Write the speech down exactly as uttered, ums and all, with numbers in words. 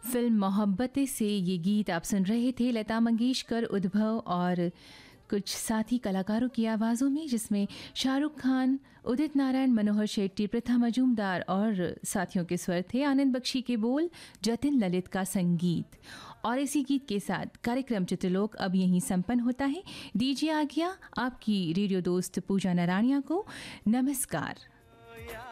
Film Mohabbatein से ये गीत आप सुन रहे थे लता मंगेशकर, उद्भव और कुछ साथी कलाकारों की आवाज़ों में, जिसमें शाहरुख खान, उदित नारायण, मनोहर शेट्टी, प्रथा मजूमदार और साथियों के स्वर थे। आनंद बख्शी के बोल, जतिन ललित का संगीत। और इसी गीत के साथ कार्यक्रम चित्रलोक अब यहीं संपन्न होता है। दीजिए आज्ञा आपकी रेडियो दोस्त पूजा नारायणिया को। नमस्कार।